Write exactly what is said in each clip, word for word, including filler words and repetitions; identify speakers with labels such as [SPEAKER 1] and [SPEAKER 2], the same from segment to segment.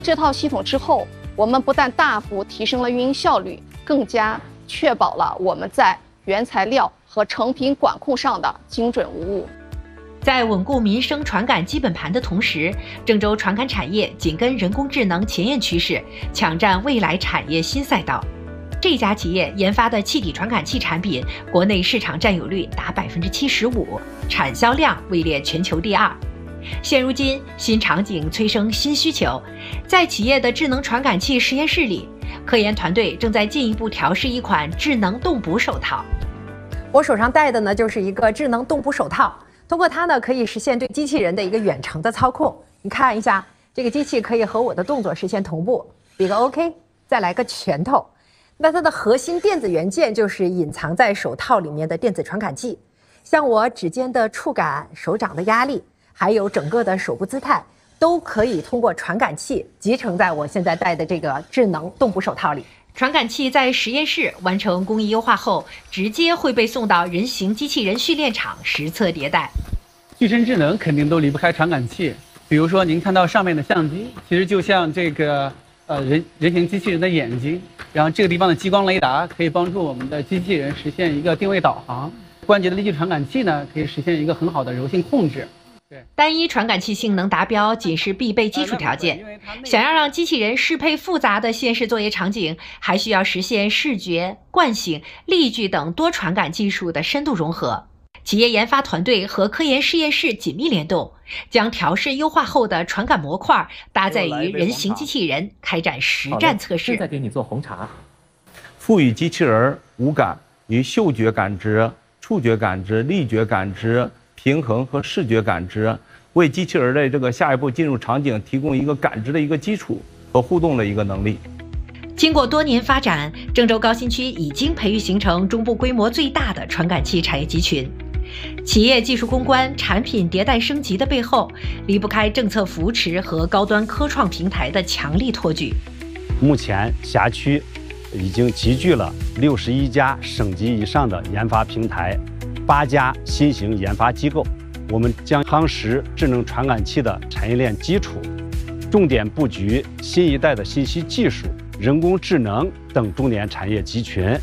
[SPEAKER 1] 这套系统之后，我们不但大幅提升了运营效率，更加确保了我们在原材料和成品管控上的精准无误。
[SPEAKER 2] 在稳固民生传感基本盘的同时，郑州传感产业紧跟人工智能前沿趋势，抢占未来产业新赛道。这家企业研发的气体传感器产品，国内市场占有率达百分之七十五，产销量位列全球第二。现如今，新场景催生新需求，在企业的智能传感器实验室里，科研团队正在进一步调试一款智能动捕手套。
[SPEAKER 3] 我手上戴的呢，就是一个智能动捕手套。通过它呢，可以实现对机器人的一个远程的操控。你看一下，这个机器可以和我的动作实现同步，比个 OK， 再来个拳头。那它的核心电子元件就是隐藏在手套里面的电子传感器，像我指尖的触感、手掌的压力，还有整个的手部姿态，都可以通过传感器集成在我现在戴的这个智能动捕手套里。
[SPEAKER 2] 传感器在实验室完成工艺优化后，直接会被送到人形机器人训练场实测迭代。
[SPEAKER 4] 具身智能肯定都离不开传感器，比如说您看到上面的相机，其实就像这个呃人人形机器人的眼睛，然后这个地方的激光雷达可以帮助我们的机器人实现一个定位导航。关节的力矩传感器呢，可以实现一个很好的柔性控制。
[SPEAKER 2] 单一传感器性能达标仅是必备基础条件，想要让机器人适配复杂的现实作业场景，还需要实现视觉、惯性、力矩等多传感技术的深度融合。企业研发团队和科研实验室紧密联动，将调试优化后的传感模块搭载于人形机器人，开展实战测试。
[SPEAKER 5] 现在给你做红茶。
[SPEAKER 6] 赋予机器人五感与嗅觉感知、触觉感知、力觉感知、平衡和视觉感知，为机器人的这个下一步进入场景提供一个感知的一个基础和互动的一个能力。
[SPEAKER 2] 经过多年发展，郑州高新区已经培育形成中部规模最大的传感器产业集群。企业技术攻关、产品迭代升级的背后，离不开政策扶持和高端科创平台的强力托举。
[SPEAKER 7] 目前辖区已经集聚了六十一家省级以上的研发平台，八家新型研发机构。我们将夯实智能传感器的产业链基础，重点布局新一代的信息技术、人工智能等重点产业集群。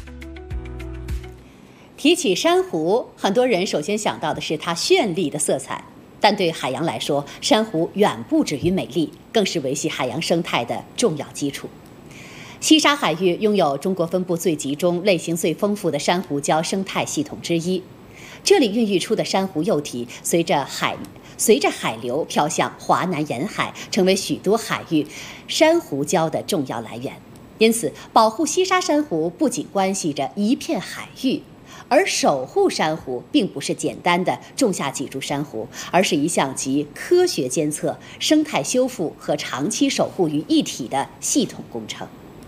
[SPEAKER 8] 提起珊瑚，很多人首先想到的是它绚丽的色彩，但对海洋来说，珊瑚远不止于美丽，更是维系海洋生态的重要基础。西沙海域拥有中国分布最集中、类型最丰富的珊瑚礁生态系统之一，这里孕育出的珊瑚幼体随着海随着海流飘向华南沿海，成为许多海域珊瑚礁的重要来源。因此，保护西沙珊瑚不仅关系着一片海域，而守护珊瑚并不是简单的种下几株珊瑚，而是一项集科学监测、生态修复和长期守护于一体的系统工程。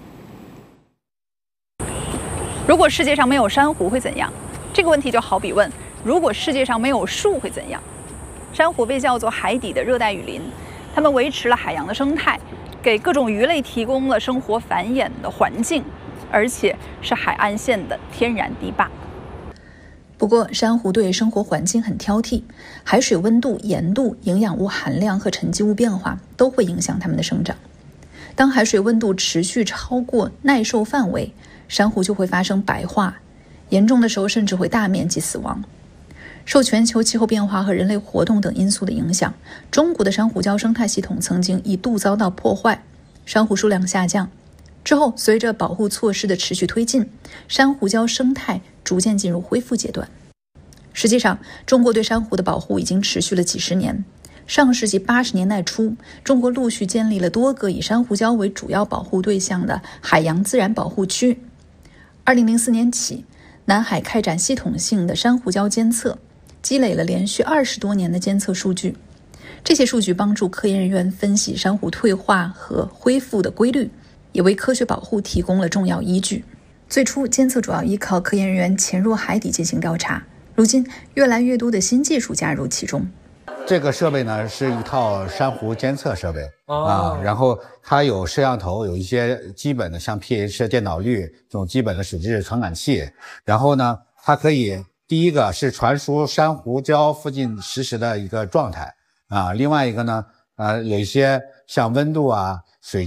[SPEAKER 9] 如果世界上没有珊瑚会怎样？这个问题就好比问，如果世界上没有树会怎样？珊瑚被叫做海底的热带雨林，它们维持了海洋的生态，给各种鱼类提供了生活繁衍的环境，而且是海岸线的天然堤坝。
[SPEAKER 10] 不过，珊瑚对生活环境很挑剔，海水温度、盐度、营养物含量和沉积物变化都会影响它们的生长。当海水温度持续超过耐受范围，珊瑚就会发生白化，严重的时候甚至会大面积死亡。受全球气候变化和人类活动等因素的影响，中国的珊瑚礁生态系统曾经一度遭到破坏，珊瑚数量下降。之后，随着保护措施的持续推进，珊瑚礁生态逐渐进入恢复阶段。实际上，中国对珊瑚的保护已经持续了几十年。上世纪八十年代初，中国陆续建立了多个以珊瑚礁为主要保护对象的海洋自然保护区。二零零四年起，南海开展系统性的珊瑚礁监测，积累了连续二十多年的监测数据。这些数据帮助科研人员分析珊瑚退化和恢复的规律，也为科学保护提供了重要依据。最初，监测主要依靠科研人员潜入海底进行调查，如今越来越多的新技术加入其中。
[SPEAKER 11] 这个设备呢是一套珊瑚监测设备、哦、啊，然后它有摄像头，有一些基本的像 P H 电导率这种基本的水质传感器，然后呢，它可以第一个是传输珊瑚礁附近实时的一个状态啊，另外一个呢，呃，有一些像温度啊、